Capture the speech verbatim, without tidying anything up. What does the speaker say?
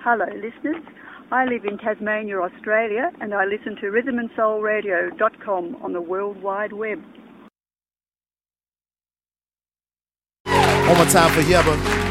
Hello, listeners. I live in Tasmania, Australia, and I listen to rhythm and soul radio dot com on the World Wide Web. One more time for Yeba.